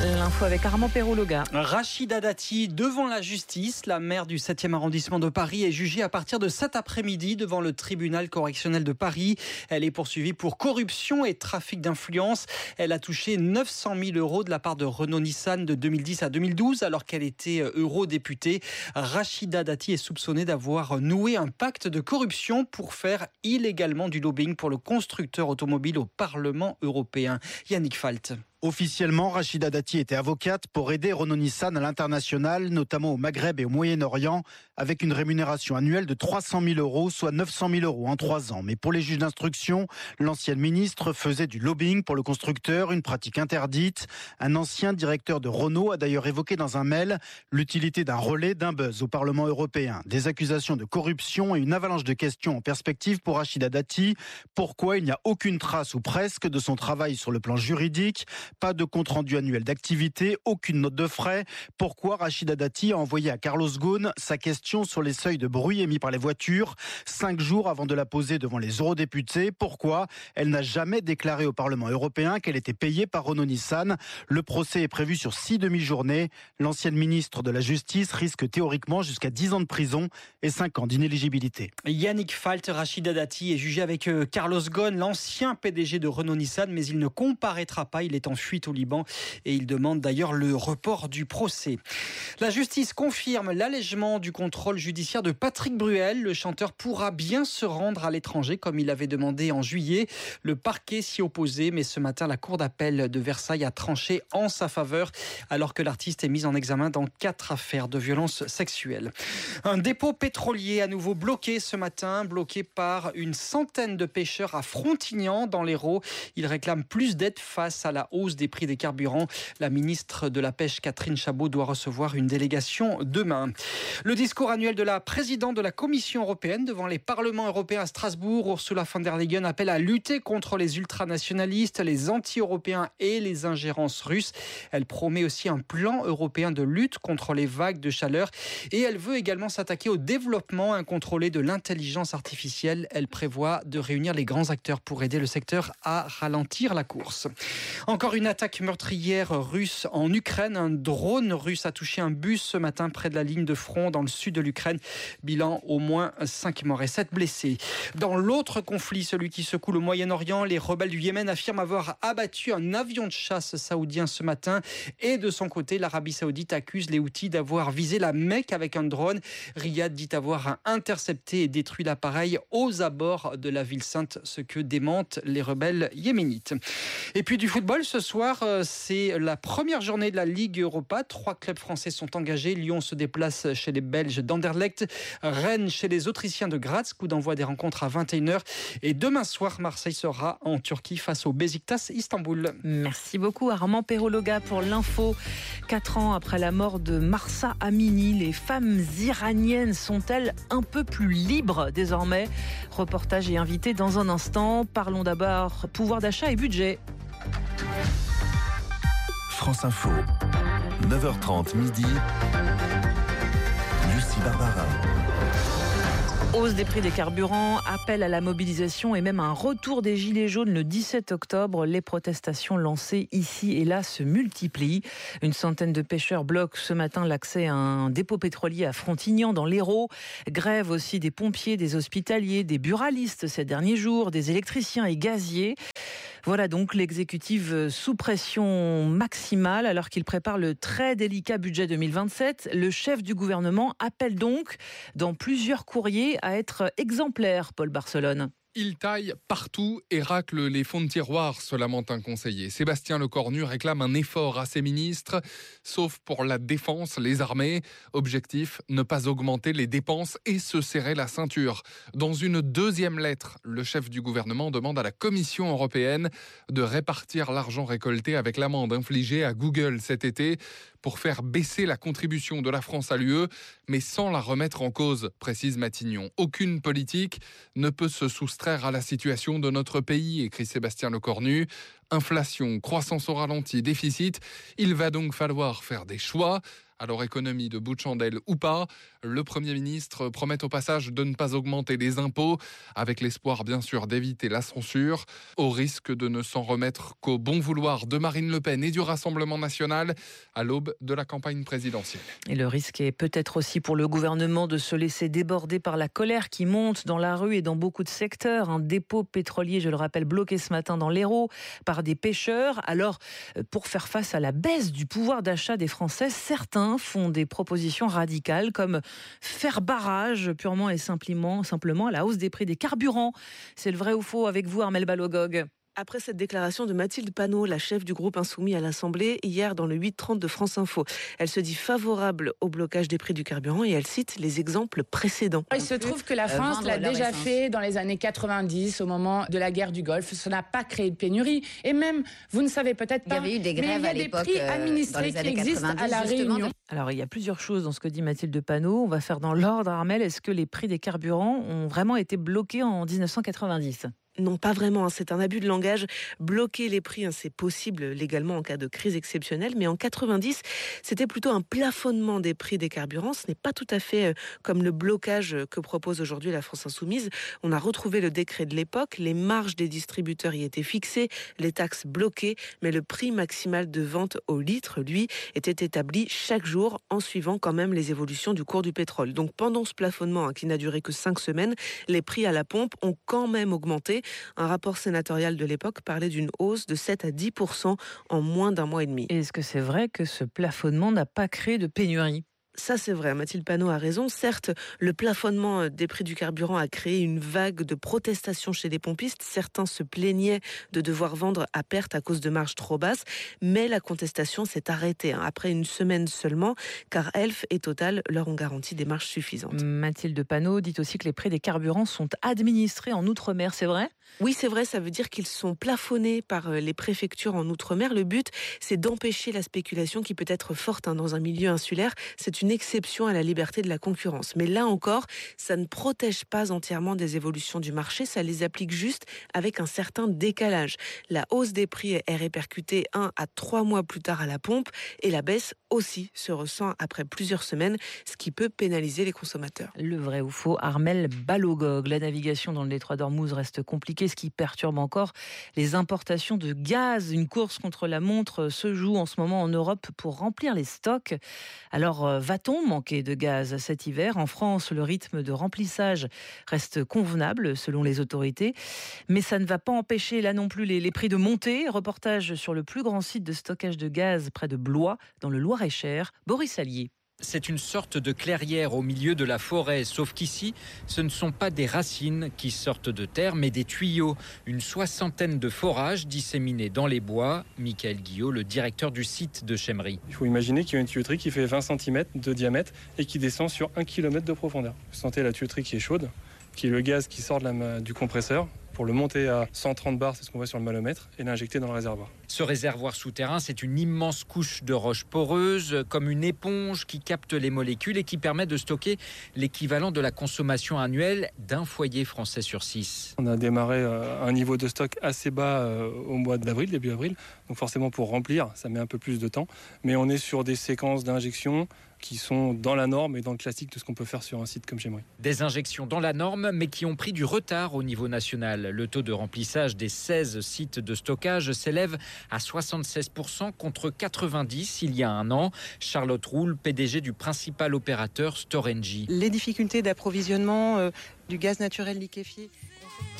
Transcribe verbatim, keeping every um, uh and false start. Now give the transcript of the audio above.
L'info avec Armand Perrault-Loga. Rachida Dati devant la justice. La maire du septième arrondissement de Paris est jugée à partir de cet après-midi devant le tribunal correctionnel de Paris. Elle est poursuivie pour corruption et trafic d'influence. Elle a touché neuf cent mille euros de la part de Renault-Nissan de deux mille dix à deux mille douze alors qu'elle était eurodéputée. Rachida Dati est soupçonnée d'avoir noué un pacte de corruption pour faire illégalement du lobbying pour le constructeur automobile au Parlement européen. Yannick Falt. Officiellement, Rachida Dati était avocate pour aider Renault-Nissan à l'international, notamment au Maghreb et au Moyen-Orient, avec une rémunération annuelle de trois cent mille euros, soit neuf cent mille euros en trois ans. Mais pour les juges d'instruction, l'ancienne ministre faisait du lobbying pour le constructeur, une pratique interdite. Un ancien directeur de Renault a d'ailleurs évoqué dans un mail l'utilité d'un relais, d'un buzz au Parlement européen. Des accusations de corruption et une avalanche de questions en perspective pour Rachida Dati. Pourquoi il n'y a aucune trace ou presque de son travail sur le plan juridique ? Pas de compte-rendu annuel d'activité, aucune note de frais. Pourquoi Rachida Dati a envoyé à Carlos Ghosn sa question sur les seuils de bruit émis par les voitures, cinq jours avant de la poser devant les eurodéputés? Pourquoi elle n'a jamais déclaré au Parlement européen qu'elle était payée par Renault-Nissan? Le procès est prévu sur six demi-journées. L'ancienne ministre de la Justice risque théoriquement jusqu'à dix ans de prison et cinq ans d'inéligibilité. Yannick Falt, Rachida Dati est jugé avec Carlos Ghosn, l'ancien P D G de Renault-Nissan, mais il ne comparaîtra pas. Il est en fuite au Liban et il demande d'ailleurs le report du procès. La justice confirme l'allègement du contrôle judiciaire de Patrick Bruel. Le chanteur pourra bien se rendre à l'étranger comme il avait demandé en juillet. Le parquet s'y opposait, mais ce matin, la cour d'appel de Versailles a tranché en sa faveur alors que l'artiste est mis en examen dans quatre affaires de violences sexuelles. Un dépôt pétrolier à nouveau bloqué ce matin, bloqué par une centaine de pêcheurs à Frontignan dans l'Hérault. Ils réclament plus d'aide face à la hausse des prix des carburants. La ministre de la Pêche, Catherine Chabot, doit recevoir une délégation demain. Le discours annuel de la présidente de la Commission européenne devant les parlements européens à Strasbourg, Ursula von der Leyen appelle à lutter contre les ultranationalistes, les anti-européens et les ingérences russes. Elle promet aussi un plan européen de lutte contre les vagues de chaleur et elle veut également s'attaquer au développement incontrôlé de l'intelligence artificielle. Elle prévoit de réunir les grands acteurs pour aider le secteur à ralentir la course. Encore une attaque meurtrière russe en Ukraine. Un drone russe a touché un bus ce matin près de la ligne de front dans le sud de l'Ukraine. Bilan au moins cinq morts et sept blessés. Dans l'autre conflit, celui qui secoue le Moyen-Orient, les rebelles du Yémen affirment avoir abattu un avion de chasse saoudien ce matin. Et de son côté, l'Arabie saoudite accuse les Houthis d'avoir visé la Mecque avec un drone. Riyad dit avoir intercepté et détruit l'appareil aux abords de la ville sainte, ce que démentent les rebelles yéménites. Et puis du football, ce soir, c'est la première journée de la Ligue Europa. Trois clubs français sont engagés. Lyon se déplace chez les Belges d'Anderlecht. Rennes chez les Autrichiens de Graz. Coup d'envoi des rencontres à vingt et une heures. Et demain soir, Marseille sera en Turquie face au Beşiktaş Istanbul. Merci beaucoup Armand Perrault-Loga pour l'info. Quatre ans après la mort de Mahsa Amini, les femmes iraniennes sont-elles un peu plus libres désormais? Reportage et invité dans un instant. Parlons d'abord pouvoir d'achat et budget. France Info, neuf heures trente midi, Lucie Barbara. Hausse des prix des carburants, appel à la mobilisation et même un retour des Gilets jaunes le dix-sept octobre. Les protestations lancées ici et là se multiplient. Une centaine de pêcheurs bloquent ce matin l'accès à un dépôt pétrolier à Frontignan dans l'Hérault. Grève aussi des pompiers, des hospitaliers, des buralistes ces derniers jours, des électriciens et gaziers. Voilà donc l'exécutif sous pression maximale alors qu'il prépare le très délicat budget deux mille vingt-sept. Le chef du gouvernement appelle donc dans plusieurs courriers à être exemplaire, Paul Barcelone. Il taille partout et racle les fonds de tiroir, se lamente un conseiller. Sébastien Lecornu réclame un effort à ses ministres, sauf pour la défense, les armées. Objectif, ne pas augmenter les dépenses et se serrer la ceinture. Dans une deuxième lettre, le chef du gouvernement demande à la Commission européenne de répartir l'argent récolté avec l'amende infligée à Google cet été pour faire baisser la contribution de la France à l'U E, mais sans la remettre en cause, précise Matignon. Aucune politique ne peut se soustraire à la situation de notre pays, écrit Sébastien Lecornu. Inflation, croissance au ralenti, déficit. Il va donc falloir faire des choix. Alors économie de bout de chandelle ou pas, le Premier ministre promet au passage de ne pas augmenter les impôts, avec l'espoir bien sûr d'éviter la censure, au risque de ne s'en remettre qu'au bon vouloir de Marine Le Pen et du Rassemblement national à l'aube de la campagne présidentielle. Et le risque est peut-être aussi pour le gouvernement de se laisser déborder par la colère qui monte dans la rue et dans beaucoup de secteurs. Un dépôt pétrolier, je le rappelle, bloqué ce matin dans l'Hérault par des pêcheurs. Alors, pour faire face à la baisse du pouvoir d'achat des Français, certains font des propositions radicales comme faire barrage purement et simplement, simplement à la hausse des prix des carburants. C'est le vrai ou faux avec vous, Armelle Balogog? Après cette déclaration de Mathilde Panot, la chef du groupe Insoumis à l'Assemblée, hier dans le huit trente de France Info, elle se dit favorable au blocage des prix du carburant et elle cite les exemples précédents. Il se trouve que la France euh, l'a déjà essence. fait dans les années quatre-vingt-dix, au moment de la guerre du Golfe. Ça n'a pas créé de pénurie. Et même, vous ne savez peut-être pas, il y avait eu des grèves mais il y a à l'époque, des prix administrés qui existent à La Réunion. Alors, il y a plusieurs choses dans ce que dit Mathilde Panot. On va faire dans l'ordre, Armelle. Est-ce que les prix des carburants ont vraiment été bloqués en dix-neuf cent quatre-vingt-dix ? Non, pas vraiment. C'est un abus de langage. Bloquer les prix, c'est possible légalement en cas de crise exceptionnelle. Mais en quatre-vingt-dix, c'était plutôt un plafonnement des prix des carburants. Ce n'est pas tout à fait comme le blocage que propose aujourd'hui la France Insoumise. On a retrouvé le décret de l'époque. Les marges des distributeurs y étaient fixées, les taxes bloquées. Mais le prix maximal de vente au litre, lui, était établi chaque jour en suivant quand même les évolutions du cours du pétrole. Donc pendant ce plafonnement hein, qui n'a duré que cinq semaines, les prix à la pompe ont quand même augmenté. Un rapport sénatorial de l'époque parlait d'une hausse de sept à dix pour cent en moins d'un mois et demi. Et est-ce que c'est vrai que ce plafonnement n'a pas créé de pénurie ? Ça, c'est vrai. Mathilde Panot a raison. Certes, le plafonnement des prix du carburant a créé une vague de protestations chez les pompistes. Certains se plaignaient de devoir vendre à perte à cause de marges trop basses. Mais la contestation s'est arrêtée hein, après une semaine seulement, car Elf et Total leur ont garanti des marges suffisantes. Mathilde Panot dit aussi que les prix des carburants sont administrés en Outre-mer. C'est vrai ? Oui, c'est vrai. Ça veut dire qu'ils sont plafonnés par les préfectures en Outre-mer. Le but, c'est d'empêcher la spéculation qui peut être forte hein, dans un milieu insulaire. C'est une exception à la liberté de la concurrence. Mais là encore, ça ne protège pas entièrement des évolutions du marché, ça les applique juste avec un certain décalage. La hausse des prix est répercutée un à trois mois plus tard à la pompe et la baisse aussi se ressent après plusieurs semaines, ce qui peut pénaliser les consommateurs. Le vrai ou faux, Armelle Balogog. La navigation dans le détroit d'Ormuz reste compliquée, ce qui perturbe encore les importations de gaz. Une course contre la montre se joue en ce moment en Europe pour remplir les stocks. Alors, va-t-on manquer de gaz cet hiver ? En France, le rythme de remplissage reste convenable selon les autorités, mais ça ne va pas empêcher là non plus les, les prix de monter. Reportage sur le plus grand site de stockage de gaz près de Blois, dans le Loir-et-Cher. Boris Allier. C'est une sorte de clairière au milieu de la forêt, sauf qu'ici, ce ne sont pas des racines qui sortent de terre, mais des tuyaux. Une soixantaine de forages disséminés dans les bois. Michael Guillot, le directeur du site de Chemmery. Il faut imaginer qu'il y a une tuyauterie qui fait vingt centimètres de diamètre et qui descend sur un kilomètre de profondeur. Vous sentez la tuyauterie qui est chaude, qui est le gaz qui sort de la, du compresseur. Pour le monter à cent trente bars, c'est ce qu'on voit sur le manomètre, et l'injecter dans le réservoir. Ce réservoir souterrain, c'est une immense couche de roches poreuses, comme une éponge qui capte les molécules et qui permet de stocker l'équivalent de la consommation annuelle d'un foyer français sur six. On a démarré un niveau de stock assez bas au mois d'avril, début avril, donc forcément pour remplir, ça met un peu plus de temps, mais on est sur des séquences d'injection qui sont dans la norme et dans le classique de ce qu'on peut faire sur un site comme Chemmery. Des injections dans la norme, mais qui ont pris du retard au niveau national. Le taux de remplissage des seize sites de stockage s'élève à soixante-seize pour cent contre quatre-vingt-dix pour cent il y a un an. Charlotte Roule, P D G du principal opérateur Storengy. Les difficultés d'approvisionnement euh, du gaz naturel liquéfié.